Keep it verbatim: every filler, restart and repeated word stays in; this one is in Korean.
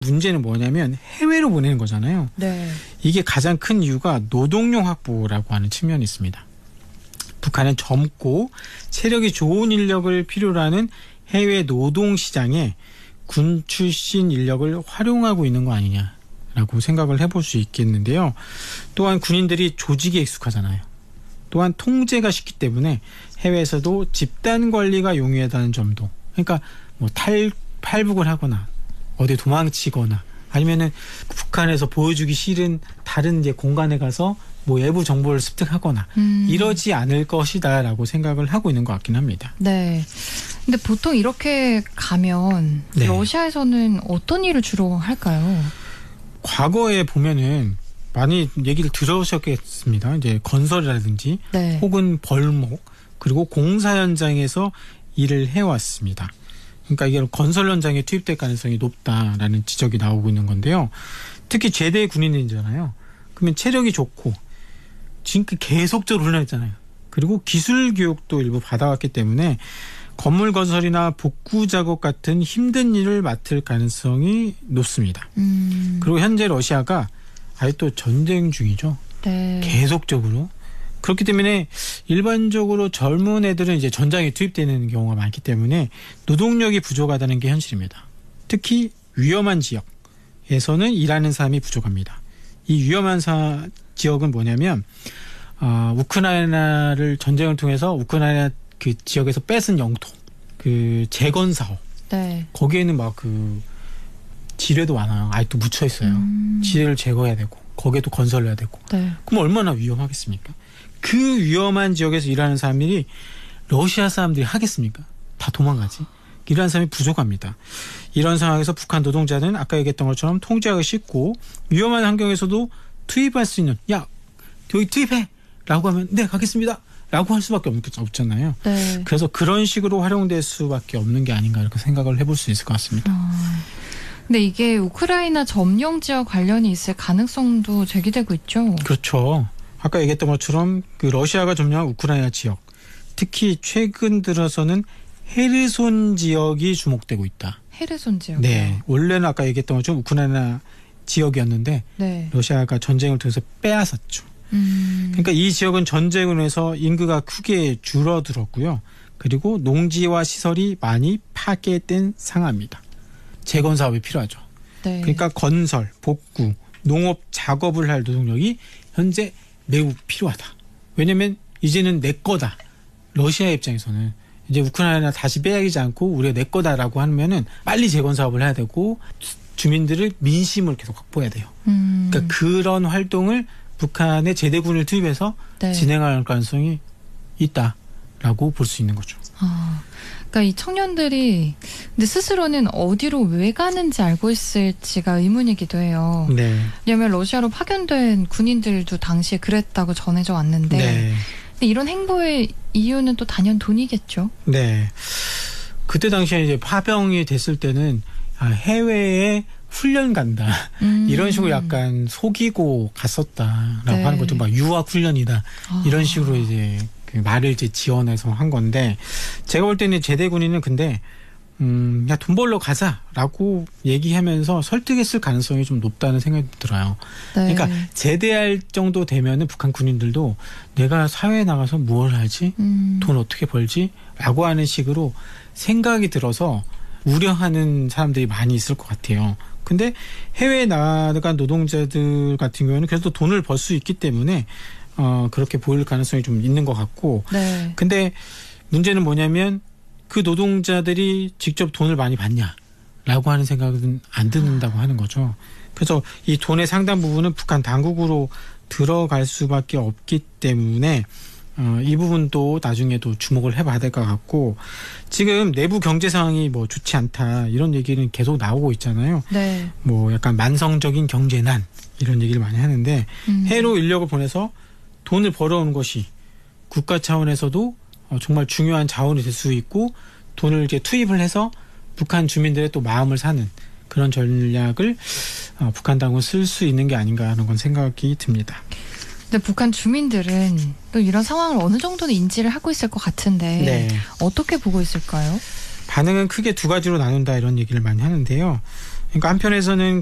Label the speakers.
Speaker 1: 문제는 뭐냐면 해외로 보내는 거잖아요.
Speaker 2: 네.
Speaker 1: 이게 가장 큰 이유가 노동력 확보라고 하는 측면이 있습니다. 북한은 젊고 체력이 좋은 인력을 필요로 하는 해외 노동시장에 군 출신 인력을 활용하고 있는 거 아니냐라고 생각을 해볼 수 있겠는데요. 또한 군인들이 조직에 익숙하잖아요. 또한 통제가 쉽기 때문에 해외에서도 집단 관리가 용이하다는 점도, 그러니까 뭐 탈, 탈북을 하거나 어디 도망치거나 아니면은 북한에서 보여주기 싫은 다른 이제 공간에 가서 뭐 외부 정보를 습득하거나 음. 이러지 않을 것이다라고 생각을 하고 있는 것 같긴 합니다.
Speaker 2: 네. 근데 보통 이렇게 가면 네. 러시아에서는 어떤 일을 주로 할까요?
Speaker 1: 과거에 보면은 많이 얘기를 들어오셨겠습니다. 이제 건설이라든지 네. 혹은 벌목 그리고 공사 현장에서 일을 해왔습니다. 그러니까 이게 건설 현장에 투입될 가능성이 높다라는 지적이 나오고 있는 건데요. 특히 제대 군인이잖아요. 그러면 체력이 좋고 지금 계속적으로 훈련했잖아요. 그리고 기술 교육도 일부 받아왔기 때문에 건물 건설이나 복구 작업 같은 힘든 일을 맡을 가능성이 높습니다. 음. 그리고 현재 러시아가 아예 또 전쟁 중이죠.
Speaker 2: 네.
Speaker 1: 계속적으로. 그렇기 때문에 일반적으로 젊은 애들은 이제 전장에 투입되는 경우가 많기 때문에 노동력이 부족하다는 게 현실입니다. 특히 위험한 지역에서는 일하는 사람이 부족합니다. 이 위험한 사, 지역은 뭐냐면 어, 우크라이나를 전쟁을 통해서 우크라이나 그 지역에서 뺏은 영토, 그 재건 사업.
Speaker 2: 네.
Speaker 1: 거기에는 막 그 지뢰도 많아요. 아직도 묻혀 있어요. 음. 지뢰를 제거해야 되고 거기에도 건설해야 되고.
Speaker 2: 네.
Speaker 1: 그럼 얼마나 위험하겠습니까? 그 위험한 지역에서 일하는 사람들이 러시아 사람들이 하겠습니까? 다 도망가지. 일하는 사람이 부족합니다. 이런 상황에서 북한 노동자는 아까 얘기했던 것처럼 통제하기 쉽고 위험한 환경에서도 투입할 수 있는, 야 여기 투입해 라고 하면 네 가겠습니다 라고 할 수밖에 없잖아요.
Speaker 2: 네.
Speaker 1: 그래서 그런 식으로 활용될 수밖에 없는 게 아닌가 이렇게 생각을 해볼 수 있을 것 같습니다.
Speaker 2: 어, 근데 이게 우크라이나 점령 지역 관련이 있을 가능성도 제기되고 있죠.
Speaker 1: 그렇죠. 아까 얘기했던 것처럼 그 러시아가 점령한 우크라이나 지역, 특히 최근 들어서는 헤르손 지역이 주목되고 있다.
Speaker 2: 헤르손 지역.
Speaker 1: 네, 원래는 아까 얘기했던 것처럼 우크라이나 지역이었는데
Speaker 2: 네.
Speaker 1: 러시아가 전쟁을 통해서 빼앗았죠.
Speaker 2: 음.
Speaker 1: 그러니까 이 지역은 전쟁으로 해서 인구가 크게 줄어들었고요. 그리고 농지와 시설이 많이 파괴된 상황입니다. 재건 사업이 필요하죠.
Speaker 2: 네.
Speaker 1: 그러니까 건설, 복구, 농업 작업을 할 노동력이 현재 매우 필요하다. 왜냐하면 이제는 내 거다. 러시아 입장에서는 이제 우크라이나 다시 빼앗기지 않고 우리가 내 거다라고 하면은 빨리 재건 사업을 해야 되고 주민들을 민심을 계속 확보해야 돼요.
Speaker 2: 음.
Speaker 1: 그러니까 그런 활동을 북한의 제대군을 투입해서 네. 진행할 가능성이 있다라고 볼 수 있는 거죠.
Speaker 2: 아, 그러니까 이 청년들이 근데 스스로는 어디로 왜 가는지 알고 있을지가 의문이기도 해요.
Speaker 1: 네.
Speaker 2: 왜냐하면 러시아로 파견된 군인들도 당시에 그랬다고 전해져 왔는데
Speaker 1: 네.
Speaker 2: 근데 이런 행보의 이유는 또 단연 돈이겠죠.
Speaker 1: 네. 그때 당시에 이제 파병이 됐을 때는 아, 해외에 훈련 간다. 음. 이런 식으로 약간 속이고 갔었다라고 네. 하는 것도 막 유학 훈련이다. 아. 이런 식으로 이제 그 말을 이제 지원해서 한 건데 제가 볼 때는 제대군인은 근데 음, 야, 돈 벌러 가자라고 얘기하면서 설득했을 가능성이 좀 높다는 생각이 들어요. 네. 그러니까 제대할 정도 되면은 북한 군인들도 내가 사회에 나가서 무엇을 하지? 음. 돈 어떻게 벌지? 라고 하는 식으로 생각이 들어서 우려하는 사람들이 많이 있을 것 같아요. 근데 해외에 나간 노동자들 같은 경우는 그래도 돈을 벌 수 있기 때문에 어, 그렇게 보일 가능성이 좀 있는 것 같고.
Speaker 2: 네.
Speaker 1: 근데 문제는 뭐냐면 그 노동자들이 직접 돈을 많이 받냐라고 하는 생각은 안 든다고 하는 거죠. 그래서 이 돈의 상당 부분은 북한 당국으로 들어갈 수밖에 없기 때문에 어, 이 부분도 나중에도 주목을 해봐야 될 것 같고 지금 내부 경제 상황이 뭐 좋지 않다 이런 얘기는 계속 나오고 있잖아요.
Speaker 2: 네.
Speaker 1: 뭐 약간 만성적인 경제난 이런 얘기를 많이 하는데 음. 해외로 인력을 보내서 돈을 벌어오는 것이 국가 차원에서도 어, 정말 중요한 자원이 될 수 있고 돈을 이렇게 투입을 해서 북한 주민들의 또 마음을 사는 그런 전략을 어, 북한 당국은 쓸 수 있는 게 아닌가 하는 건 생각이 듭니다.
Speaker 2: 근데 북한 주민들은 또 이런 상황을 어느 정도는 인지를 하고 있을 것 같은데
Speaker 1: 네.
Speaker 2: 어떻게 보고 있을까요?
Speaker 1: 반응은 크게 두 가지로 나눈다 이런 얘기를 많이 하는데요. 그러니까 한편에서는